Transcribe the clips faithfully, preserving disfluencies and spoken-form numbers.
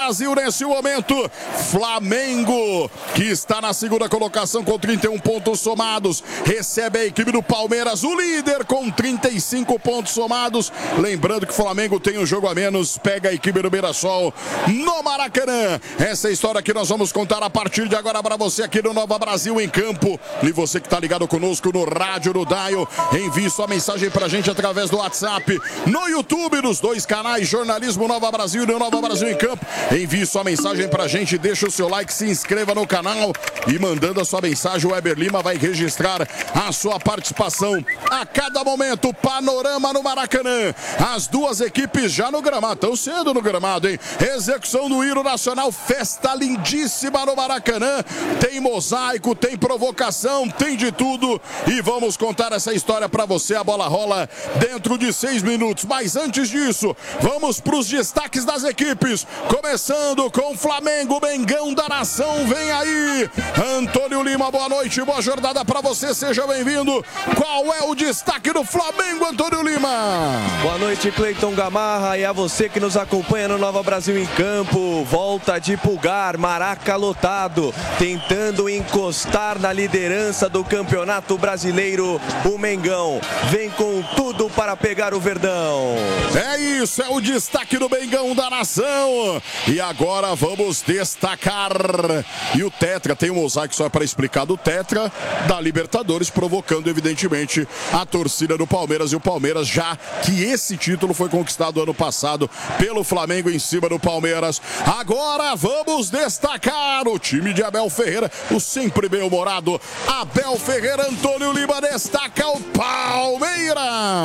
Brasil nesse momento. Flamengo, que está na segunda colocação com trinta e um pontos somados, recebe a equipe do Palmeiras, o líder com trinta e cinco pontos somados. Lembrando que o Flamengo tem um jogo a menos, pega a equipe do Mirassol no Maracanã. Essa é a história que nós vamos contar a partir de agora para você aqui no Nova Brasil em Campo. E você que está ligado conosco no rádio, no Dial, envie sua mensagem pra gente através do WhatsApp, no YouTube, nos dois canais, Jornalismo Nova Brasil e no Nova Brasil em Campo. Envie sua mensagem pra gente, deixa o seu like, se inscreva no canal e mandando a sua mensagem, o Weber Lima vai registrar a sua participação a cada momento. Panorama no Maracanã, as duas equipes já no gramado, tão cedo no gramado, hein? Execução do hino nacional, festa lindíssima no Maracanã, tem mosaico, tem provocação, tem de tudo e vamos contar essa história pra você. A bola rola dentro de seis minutos, mas antes disso, vamos pros destaques das equipes, começando com o Flamengo, Mengão da Nação, vem aí, Antônio Lima, boa noite, boa jornada pra você, seja bem-vindo. Qual é o destaque do Flamengo, Antônio Lima? Boa noite, Cleiton Gamarra, e a você que nos acompanha no Nova Brasil em Campo. Volta de Pulgar, Maraca lotado, tentando encostar na liderança do Campeonato Brasileiro. O Mengão vem com tudo para pegar o Verdão. É isso, é o destaque do Mengão da Nação. E agora vamos destacar. E o Tetra, tem um mosaico só para explicar do Tetra da Libertadores, provocando evidentemente a torcida do Palmeiras. E o Palmeiras, já que esse título foi conquistado ano passado pelo Flamengo em cima do Palmeiras. Agora vamos destacar o time de Abel Ferreira, o sempre bem-humorado Abel Ferreira. Antônio Lima destaca o Palmeiras.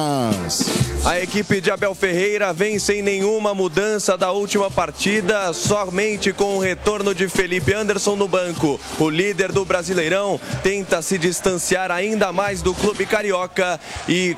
A equipe de Abel Ferreira vem sem nenhuma mudança da última partida, somente com o retorno de Felipe Anderson no banco. O líder do Brasileirão tenta se distanciar ainda mais do clube carioca e...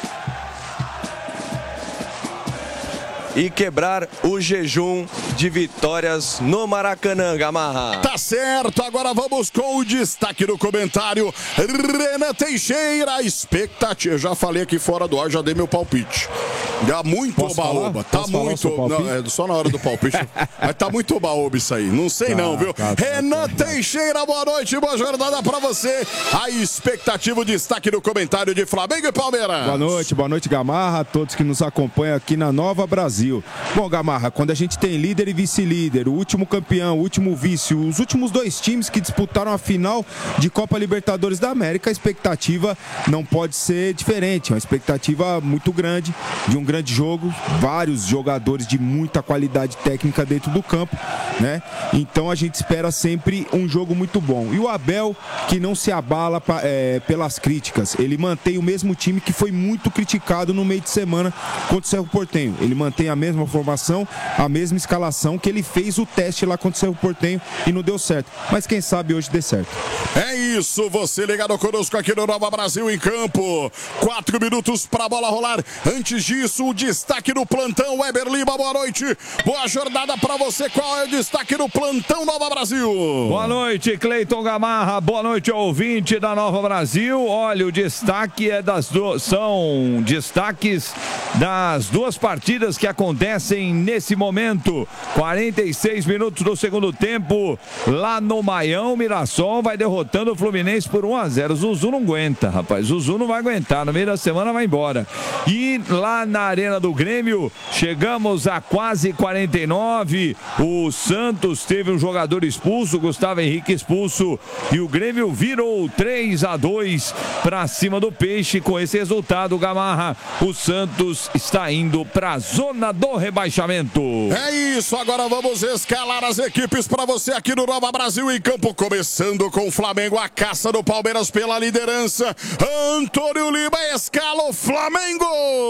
e quebrar o jejum de vitórias no Maracanã, Gamarra. Tá certo, agora vamos com o destaque do comentário. Renan Teixeira, expectativa. Eu já falei aqui fora do ar, já dei meu palpite. Dá muito oba-oba. Tá muito. Não, é só na hora do palpite. Mas tá muito oba-oba isso aí. Não sei tá, não, viu? Tá, tá, Renan tá, Teixeira, boa noite, boa jornada pra você. A expectativa, o destaque do comentário de Flamengo e Palmeiras. Boa noite, boa noite, Gamarra, a todos que nos acompanham aqui na Nova Brasil. Bom, Gamarra, quando a gente tem líder e vice-líder, o último campeão, o último vice, os últimos dois times que disputaram a final de Copa Libertadores da América, a expectativa não pode ser diferente. É uma expectativa muito grande, de um grande jogo, vários jogadores de muita qualidade técnica dentro do campo, né? Então a gente espera sempre um jogo muito bom. E o Abel, que não se abala pra, é, pelas críticas, ele mantém o mesmo time que foi muito criticado no meio de semana contra o Cerro Porteño. Ele mantém a mesma formação, a mesma escalação que ele fez o teste lá contra o Cerro Porteño e não deu certo. Mas quem sabe hoje dê certo. É isso, você ligado conosco aqui no Nova Brasil em Campo. Quatro minutos para a bola rolar. Antes disso, o destaque do plantão. Weber Lima, boa noite. Boa jornada para você. Qual é o destaque do plantão Nova Brasil? Boa noite, Cleiton Gamarra. Boa noite, ouvinte da Nova Brasil. Olha, o destaque é das duas, são destaques das duas partidas que acontecem nesse momento. quarenta e seis minutos do segundo tempo, lá no Maião, Mirassol vai derrotando o Fluminense por um a zero. Zuzu não aguenta, rapaz. Zuzu não vai aguentar. No meio da semana vai embora. E lá na Arena do Grêmio, chegamos a quase quarenta e nove. O Santos teve um jogador expulso, Gustavo Henrique expulso. E o Grêmio virou três a dois para cima do Peixe. Com esse resultado, Gamarra, o Santos está indo para a zona do rebaixamento. É isso, agora vamos escalar as equipes para você aqui no Nova Brasil em Campo, começando com o Flamengo, a caça do Palmeiras pela liderança. Antônio Lima escala o Flamengo.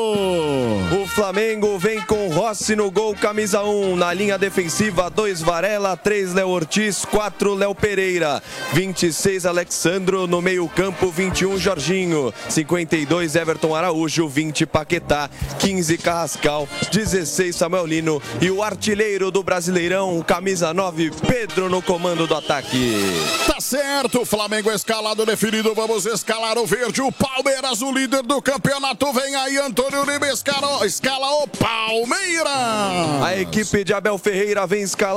O Flamengo vem com Rossi no gol, camisa um, na linha defensiva, dois Varela, três Léo Ortiz, quatro Léo Pereira, vinte e seis Alexandro, no meio campo vinte e um Jorginho, cinquenta e dois Everton Araújo, vinte Paquetá, quinze Carrascal, dezesseis Samuel Lino e o artilheiro do Brasileirão, camisa nove, Pedro no comando do ataque. Tá certo, Flamengo escalado, definido, vamos escalar o verde, o Palmeiras, o líder do campeonato, vem aí Antônio Lima, escala, escala o Palmeiras. A equipe de Abel Ferreira vem escalar